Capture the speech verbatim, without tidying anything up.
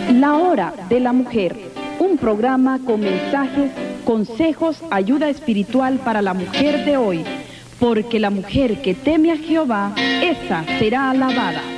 La Hora de la Mujer, un programa con mensajes, consejos, ayuda espiritual para la mujer de hoy, porque la mujer que teme a Jehová, esa será alabada.